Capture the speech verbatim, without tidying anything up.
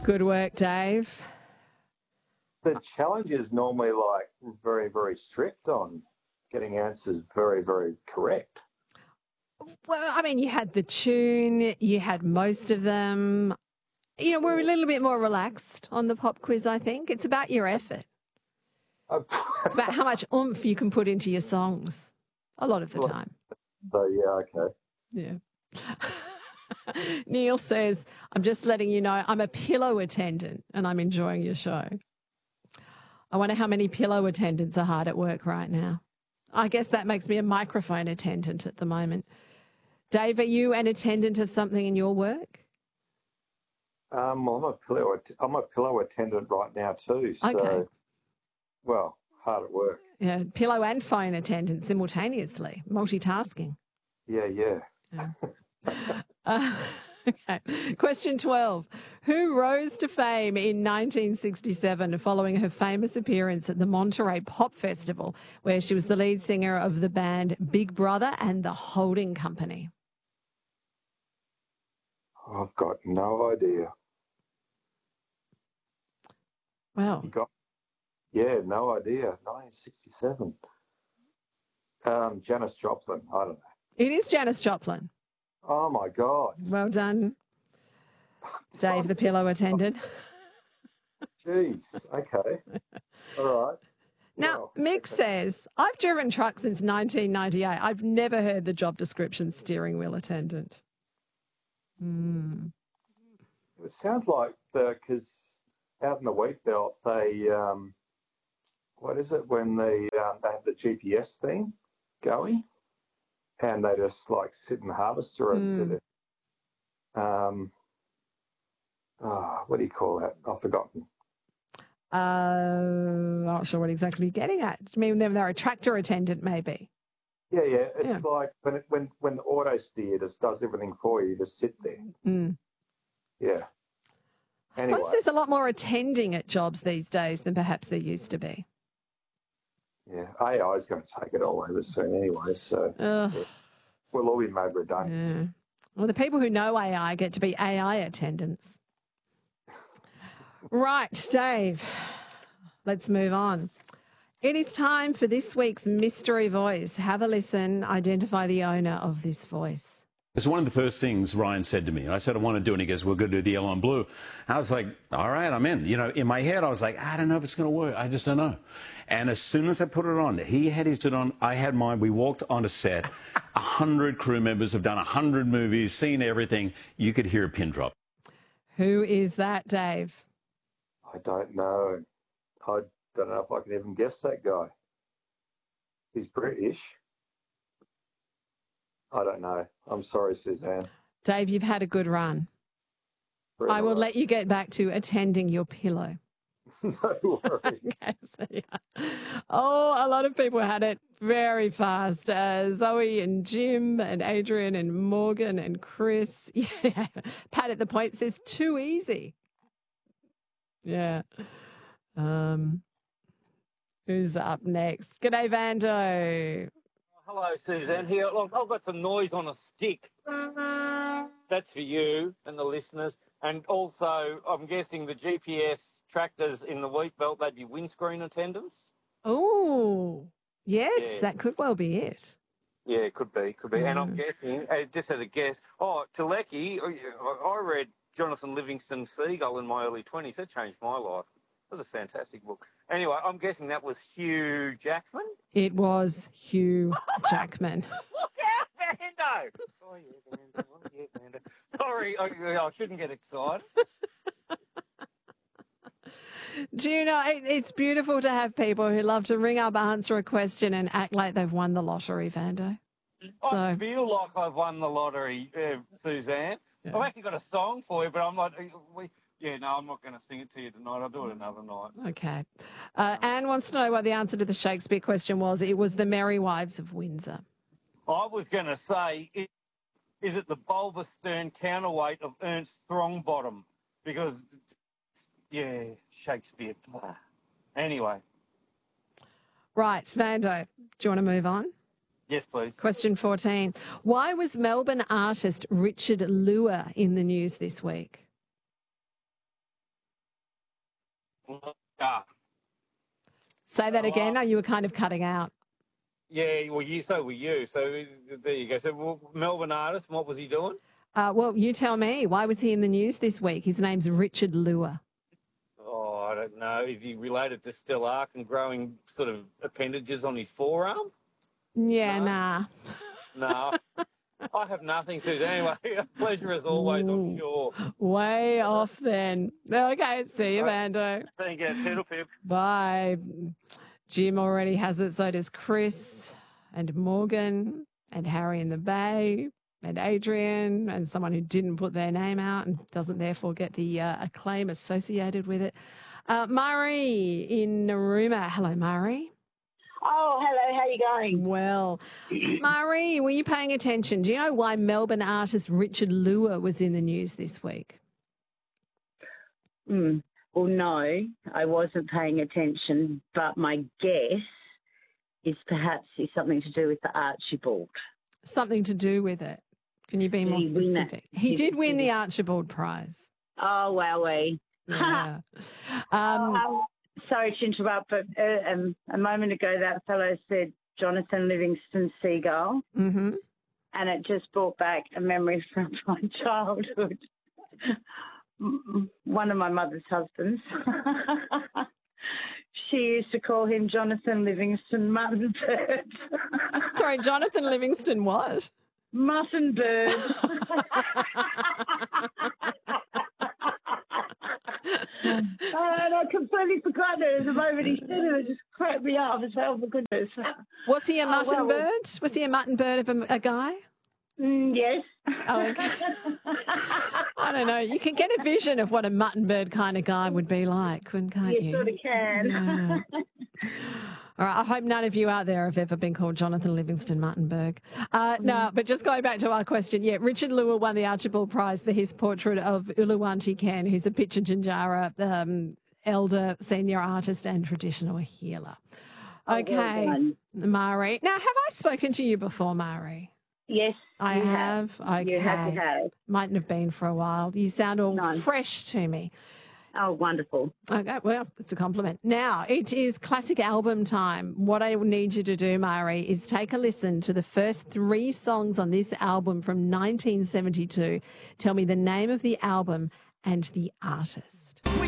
Good work, Dave. The challenge is normally like very, very strict on getting answers very, very correct. Well, I mean, you had the tune, you had most of them. You know, we're a little bit more relaxed on the pop quiz, I think. It's about your effort. It's about how much oomph you can put into your songs a lot of the time. So, yeah, okay. Yeah. Neil says, I'm just letting you know I'm a pillow attendant and I'm enjoying your show. I wonder how many pillow attendants are hard at work right now. I guess that makes me a microphone attendant at the moment. Dave, are you an attendant of something in your work? Um, I'm a pillow. I'm a pillow attendant right now too. So, okay. Well, hard at work. Yeah, pillow and phone attendant simultaneously, multitasking. Yeah, yeah. yeah. uh, okay. Question twelve. Who rose to fame in nineteen sixty-seven following her famous appearance at the Monterey Pop Festival, where she was the lead singer of the band Big Brother and the Holding Company? I've got no idea. Wow. You got, yeah, no idea. nineteen sixty-seven. Um, Janis Joplin. I don't know. It is Janis Joplin. Oh, my God. Well done, Dave, the pillow attendant. Jeez. Okay. All right. Now, well, Mick says, I've driven trucks since nineteen ninety-eight. I've never heard the job description steering wheel attendant. Mm. It sounds like the, because out in the wheat belt, they, um, what is it, when they, um, they have the G P S thing going and they just like sit and harvester it. Mm. Um, oh, what do you call that? I've forgotten. Uh, I'm not sure what exactly you're getting at. I mean, they're a tractor attendant, maybe. Yeah, yeah. It's yeah. like when it, when when the auto steer just does everything for you, you just sit there. Mm. Yeah. I anyway. suppose there's a lot more attending at jobs these days than perhaps there used to be. Yeah, A I is going to take it all over soon anyway, so yeah. We'll all be made redundant. Yeah. Well, the people who know A I get to be A I attendants. Right, Dave, let's move on. It is time for this week's mystery voice. Have a listen, identify the owner of this voice. It's one of the first things Ryan said to me. I said, I want to do it. And he goes, we're going to do the yellow and blue. I was like, all right, I'm in. You know, in my head, I was like, I don't know if it's going to work. I just don't know. And as soon as I put it on, he had his it on, I had mine. We walked on a set. A hundred crew members have done a hundred movies, seen everything. You could hear a pin drop. Who is that, Dave? I don't know. I don't know if I can even guess that guy. He's British. I don't know. I'm sorry, Suzanne. Dave, you've had a good run. Really I will right. let you get back to attending your pillow. No worries. Okay, so yeah. Oh, a lot of people had it very fast. Uh, Zoe and Jim and Adrian and Morgan and Chris. Yeah. Pat at the point says too easy. Yeah. Um, who's up next? G'day, Vando. Hello, Suzanne. Here, look, I've got some noise on a stick. That's for you and the listeners. And also, I'm guessing the G P S tractors in the wheat belt, they'd be windscreen attendants. Oh, yes, yeah. That could well be it. Yeah, it could be, could be. Mm. And I'm guessing, uh, just as a guess, oh, Teleki, I read Jonathan Livingston Seagull in my early twenties. That changed my life. It was a fantastic book. Anyway, I'm guessing that was Hugh Jackman. It was Hugh Jackman. Look out, Vando! Oh, yeah, Vando. Oh, yeah, Vando. Sorry, I, I shouldn't get excited. Do you know, it, it's beautiful to have people who love to ring up, answer a question and act like they've won the lottery, Vando. I So, feel like I've won the lottery, uh, Suzanne. Yeah. I've actually got a song for you, but I'm like, we, yeah, no, I'm not going to sing it to you tonight. I'll do it another night. okay. Uh, Anne wants to know what the answer to the Shakespeare question was. It was The Merry Wives of Windsor. I was going to say, it, is it the bulbous stern counterweight of Ernst Throngbottom? Because, yeah, Shakespeare. Anyway. Right, Vando, do you want to move on? Yes, please. Question fourteen. Why was Melbourne artist Richard Lua in the news this week? Ah, Say that Oh, again. uh, Oh, you were kind of cutting out. yeah, well, you, so were you. So uh, there you go. So well, Melbourne artist, what was he doing? Uh, well, you tell me. Why was he in the news this week? His name's Richard Lure. Oh, I don't know. Is he related to Stellark and growing sort of appendages on his forearm? Yeah, No? nah. No. I have nothing, Susan. Anyway, a pleasure as always, I'm Ooh, sure. way off then. Okay, see you, All right. Mando. Thank you. Toodle pip. Bye. Jim already has it, so does Chris and Morgan and Harry in the Bay and Adrian and someone who didn't put their name out and doesn't therefore get the uh, acclaim associated with it. Uh, Murray in Narooma. Hello, Murray. Oh, hello. How are you going? Well, Murray, were you paying attention? Do you know why Melbourne artist Richard Lure was in the news this week? Mm. Well, no, I wasn't paying attention, but my guess is perhaps it's something to do with the Archibald. Something to do with it. Can you be Did more he win that? specific? He Did- did win did the he- Archibald Prize. Oh, wowee. Yeah. Um, Um, sorry to interrupt, but uh, um, a moment ago that fellow said Jonathan Livingston Seagull, mhm. and it just brought back a memory from my childhood. One of my mother's husbands. She used to call him Jonathan Livingston Muttonbird. Sorry, Jonathan Livingston what? Muttonbird. And I completely forgot it. The moment he said it, it just cracked me up. I said, oh, my goodness. Was he a Oh, mutton well. bird? Was he a mutton bird of a, a guy? Mm, yes. Oh, okay. I don't know. You can get a vision of what a mutton bird kind of guy would be like, couldn't- can't You you? sort of can. Yeah. All right. I hope none of you out there have ever been called Jonathan Livingston Muttenberg. Uh, no, but just going back to our question, yeah, Richard Lure won the Archibald Prize for his portrait of Uluwanti Ken, who's a Pitjantjatjara um, elder, senior artist and traditional healer. Oh, well Okay, done. Mari. Now, have I spoken to you before, Mari? Yes. I you have. Okay. You have to have. Mightn't have been for a while. You sound all No. fresh to me. Oh, wonderful. Okay, well, it's a compliment. Now, it is classic album time. What I need you to do, Mari, is take a listen to the first three songs on this album from nineteen seventy-two. Tell me the name of the album and the artist.